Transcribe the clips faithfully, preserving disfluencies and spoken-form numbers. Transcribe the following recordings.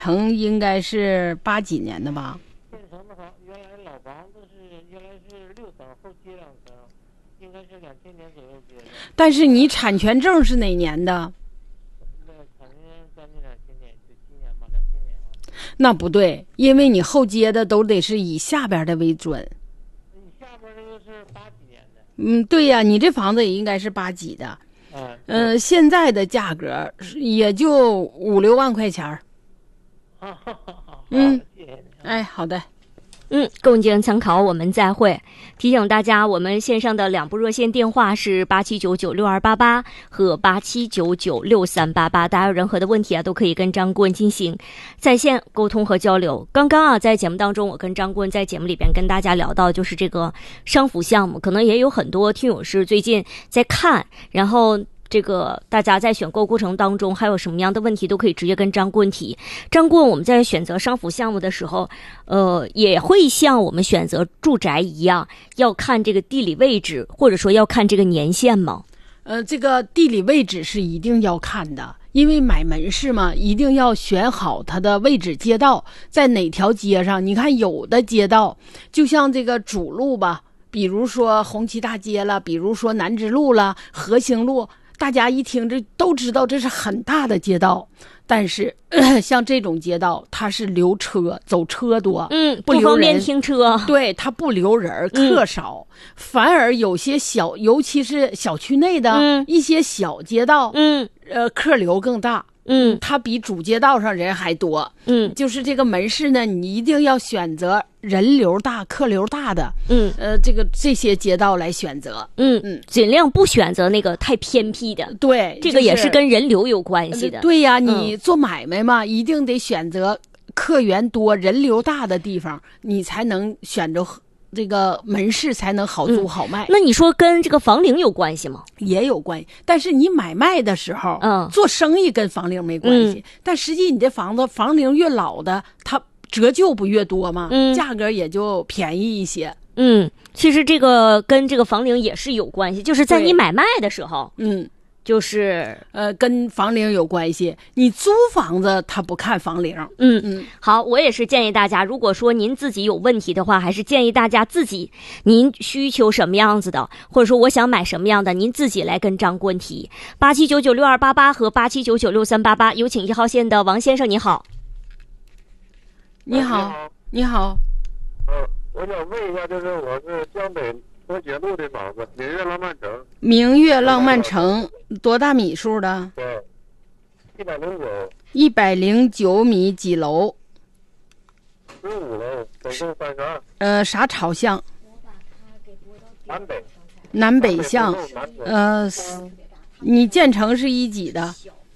成应该是八几年的吧？ 建成的房原来老房子是原来是六层，后接两层，应该是两千年左右接的。 但是你产权证是哪年的？ 那产权将近两千年，就今年吧，两千年了。 那不对，因为你后接的都得是以下边的为准。 你下边这个是八几年的。 嗯，对呀，你这房子也应该是八几的。 嗯。 呃，现在的价格也就五六万块钱儿。 好好好， 嗯， 谢谢你。 哎，好的。 嗯，供进行参考，我们再会。提醒大家，我们线上的两部热线电话是八七九九六二八八和八七九九六三八八，大家有任何的问题啊，都可以跟张顾问进行在线沟通和交流。刚刚啊，在节目当中，我跟张顾问在节目里边跟大家聊到，就是这个商服项目，可能也有很多听友是最近在看，然后这个大家在选购过程当中还有什么样的问题都可以直接跟张顾问提。张顾问，我们在选择商服项目的时候，呃，也会像我们选择住宅一样，要看这个地理位置，或者说要看这个年限吗？ 呃，这个地理位置是一定要看的，因为买门市嘛，一定要选好它的位置街道在哪条街上。你看有的街道就像这个主路吧，比如说红旗大街了，比如说南直路了，和兴路，大家一听这都知道这是很大的街道，但是、呃、像这种街道它是留车走车多， 嗯， 不留人， 不方便停车， 对，它不留人，客少、嗯、反而有些小，尤其是小区内的、嗯、一些小街道， 嗯， 呃，客流更大， 嗯， 它比主街道上人还多， 嗯， 就是这个门市呢，你一定要选择人流大、客流大的， 嗯， 呃，这个这些街道来选择， 嗯嗯，尽量不选择那个太偏僻的， 对， 这个也是跟人流有关系的。 呃、对呀，你做买卖嘛、嗯，一定得选择客源多、人流大的地方，你才能选择这个门市，才能好租好卖、嗯。 那你说跟这个房龄有关系吗？ 也有关系，但是你买卖的时候，嗯，做生意跟房龄没关系，嗯、但实际你这房子房龄越老的，它折旧不越多吗？嗯，价格也就便宜一些。 嗯，其实这个跟这个房龄也是有关系，就是在你买卖的时候， 嗯。 就是呃，跟房龄有关系。你租房子，他不看房龄。 嗯嗯，好，我也是建议大家，如果说您自己有问题的话，还是建议大家自己，您需求什么样子的，或者说我想买什么样的，您自己来跟张顾问提。八七九九六二八八和八七九九六三八八，有请一号线的王先生，你好。 你好，你好。 呃，我想问一下，就是我是江北和谐路的房子，明月浪漫城。 明月浪漫城多大米数的？ 对，一百零九。 一百零九米几楼？ 十五楼，总共三十二。 呃，啥朝向？ 南北。 南北向。呃，你建成是一几的？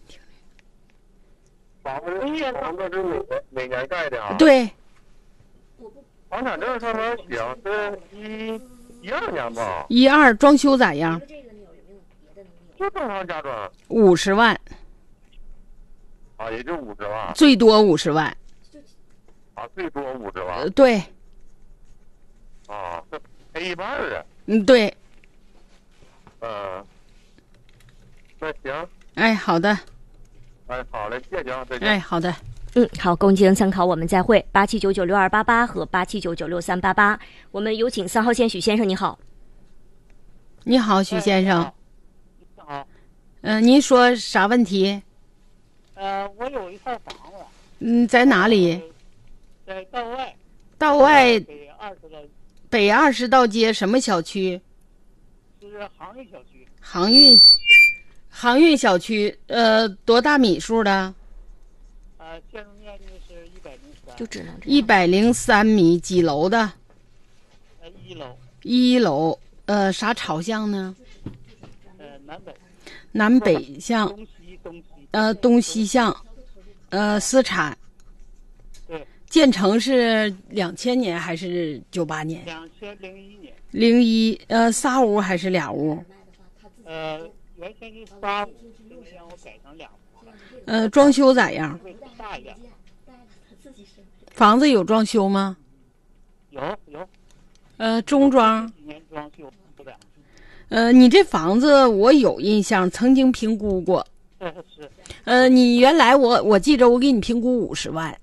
房子房子是哪哪年盖的啊？ 对。 房产证上面写是一一二年吧。 一二，装修咋样？ 就正常家装。 五十万。 啊，也就五十万。 最多五十万。 啊，最多五十万。 呃，对。 啊，这赔一半啊。 嗯，对。 呃，那行。 哎，好的。 哎，好嘞，谢谢啊，再见。 哎，好的。 嗯，好，供进行参考，我们再会。八七九九六二八八和八七九九六三八八，我们有请三号线许先生，你好。 你好，许先生。 你好。 嗯、呃，您说啥问题？ 呃，我有一套房子。 嗯，在哪里？ 在道外。 道外。 北二十道。 北二十道街什么小区？ 是航运小区。 航运。航运小区，呃，多大米数的？ 呃，建筑面积是一百零三。 就只能一百零三米，几楼的？ 呃，一楼。 一楼，呃，啥朝向呢？ 呃，南北。 南北向。 东西东西。 呃，东西向。呃，私产。 对。 建成是两千年还是九八年？ 两千零一年。 零一，呃，仨屋还是俩屋？ 呃。原先是仨屋，今天我改成俩屋了。 呃，装修咋样？ 大一点。 房子有装修吗？ 有有。 呃，中装。 几年装修不了。 呃，你这房子我有印象，曾经评估过。 是是。 呃，你原来我我记着我给你评估五十万，